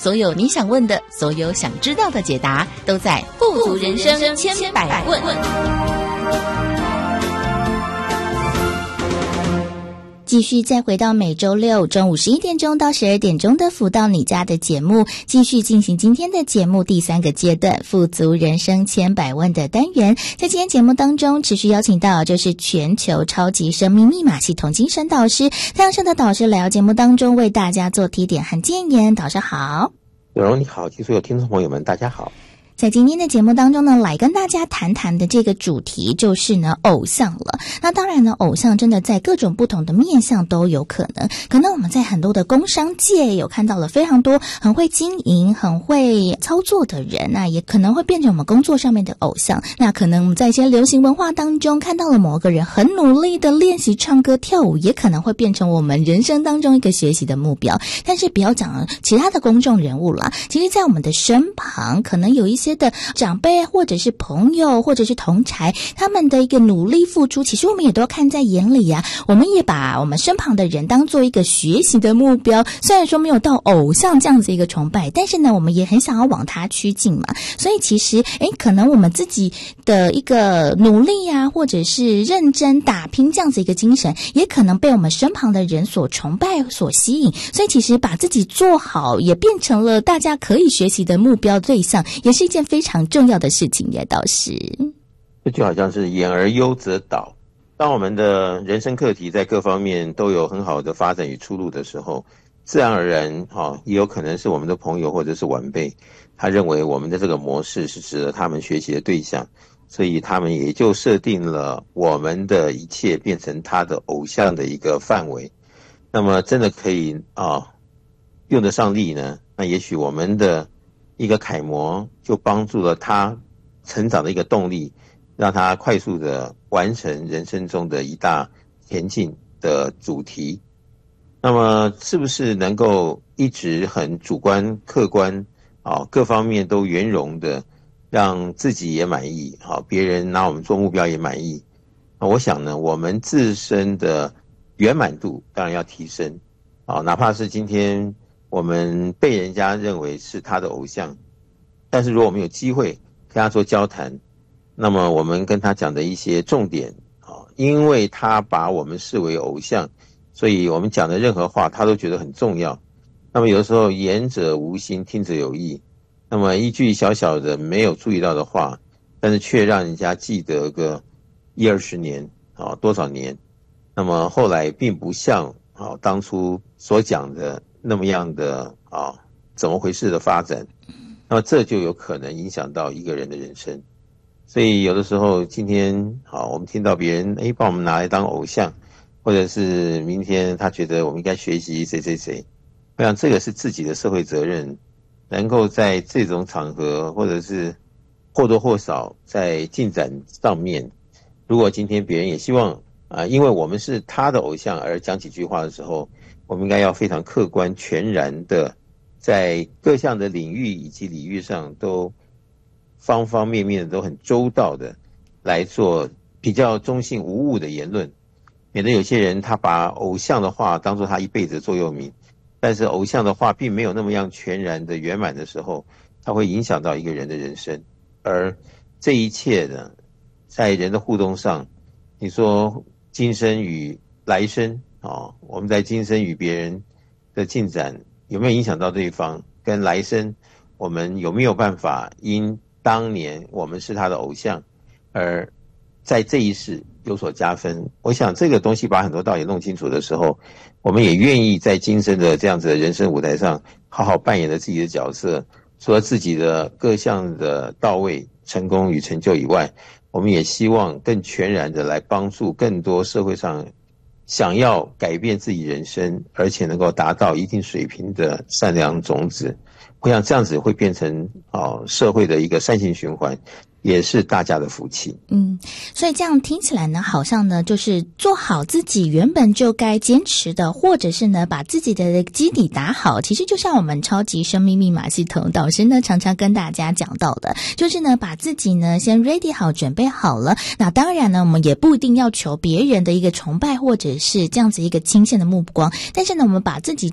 所有你想问的，所有想知道的解答，都在富足人生千百问。 继续再回到每周六中午11点钟到12点钟的福到你家的节目，继续进行今天的节目第3个阶段富足人生千百问的单元。在今天节目当中持续邀请到就是全球超级生命密码系统精神导师太阳盛的导师来到节目当中为大家做提点和建言。导师好。 有容你好，及所有听众朋友们大家好。 在今天的节目当中呢，来跟大家谈谈的这个主题就是呢偶像了。那当然呢，偶像真的在各种不同的面向都有可能我们在很多的工商界有看到了非常多很会经营很会操作的人，那也可能会变成我们工作上面的偶像。那可能我们在一些流行文化当中看到了某个人很努力的练习唱歌跳舞，也可能会变成我们人生当中一个学习的目标。但是不要讲其他的公众人物啦，其实在我们的身旁可能有一些的长辈或者是朋友或者是同侪，他们的一个努力付出，其实我们也都看在眼里啊。我们也把我们身旁的人当做一个学习的目标，虽然说没有到偶像这样子一个崇拜，但是呢我们也很想要往他趋近嘛。所以其实可能我们自己的一个努力啊，或者是认真打拼这样子一个精神，也可能被我们身旁的人所崇拜所吸引。所以其实把自己做好也变成了大家可以学习的目标对象，也是一件非常重要的事情耶。倒是这就好像是言而优则导，当我们的人生课题在各方面都有很好的发展与出路的时候，自然而然也有可能是我们的朋友或者是晚辈，他认为我们的这个模式是值得他们学习的对象，所以他们也就设定了我们的一切变成他的偶像的一个范围。那么真的可以用得上力呢，那也许我们的一个楷模就帮助了他成长的一个动力，让他快速的完成人生中的一大前进的主题。那么是不是能够一直很主观客观各方面都圆融的让自己也满意，别人拿我们做目标也满意。我想呢，我们自身的圆满度当然要提升哪怕是今天我们被人家认为是他的偶像，但是如果我们有机会跟他做交谈，那么我们跟他讲的一些重点因为他把我们视为偶像，所以我们讲的任何话他都觉得很重要。那么有的时候言者无心，听者有意，那么一句小小的没有注意到的话，但是却让人家记得个10-20年多少年，那么后来并不像当初所讲的那么样的怎么回事的发展，那么这就有可能影响到一个人的人生。所以有的时候今天我们听到别人把我们拿来当偶像，或者是明天他觉得我们应该学习谁谁谁，我想这个是自己的社会责任，能够在这种场合或者是或多或少在进展上面，如果今天别人也希望因为我们是他的偶像而讲几句话的时候，我们应该要非常客观全然的在各项的领域以及领域上都方方面面都很周到的来做比较中性无误的言论，免得有些人他把偶像的话当作他一辈子的座右铭，但是偶像的话并没有那么样全然的圆满的时候，它会影响到一个人的人生。而这一切呢，在人的互动上，你说今生与来生我们在今生与别人的进展有没有影响到对方，跟来生我们有没有办法因当年我们是他的偶像而在这一世有所加分。我想这个东西把很多道理弄清楚的时候，我们也愿意在今生的这样子的人生舞台上好好扮演了自己的角色，除了自己的各项的到位成功与成就以外，我们也希望更全然的来帮助更多社会上想要改变自己人生而且能够达到一定水平的善良种子。我想这样子会变成社会的一个善性循环，也是大家的福气。 所以这样听起来呢，好像呢就是做好自己原本就该坚持的，或者是呢把自己的基底打好。其实就像我们超级生命密码系统导师呢常常跟大家讲到的，就是呢把自己呢先 ready 好，准备好了。那当然呢我们也不一定要求别人的一个崇拜或者是这样子一个倾羡的目光，但是呢我们把自己